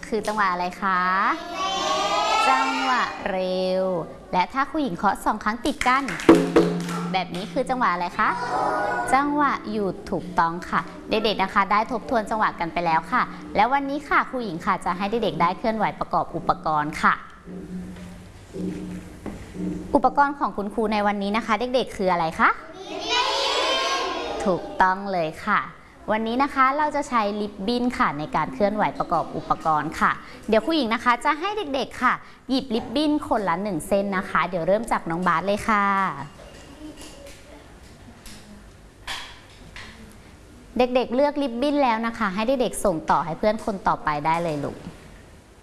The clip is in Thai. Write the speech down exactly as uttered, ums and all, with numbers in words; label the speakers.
Speaker 1: คือจังหวะอะไรคะจังหวะเร็วและถ้าครูหญิงเคาะสองครั้งติดกันแบบนี้คือจังหวะอะไรคะจังหวะหยุดถูกต้องค่ะเด็กๆนะคะได้ทบทวนจังหวะกันไปแล้วค่ะแล้ววันนี้ค่ะครูหญิงค่ะจะให้เด็กๆได้เคลื่อนไหวประกอบอุปกรณ์ค่ะอุปกรณ์ของคุณครูในวันนี้นะคะเด็กๆคืออะไรคะถูกต้องเลยค่ะวันนี้นะคะเราจะใช้ริบบิ้นค่ะในการเคลื่อนไหวประกอบอุปกรณ์ค่ะเดี๋ยวครูหญิงนะคะจะให้เด็กๆค่ะหยิบริบบิ้นคนละหนึ่งเส้นนะคะเดี๋ยวเริ่มจากน้องบาสเลยค่ะเด็กๆเลือกริบบิ้นแล้วนะคะให้เด็กๆส่งต่อให้เพื่อนคนต่อไปได้เลยลูก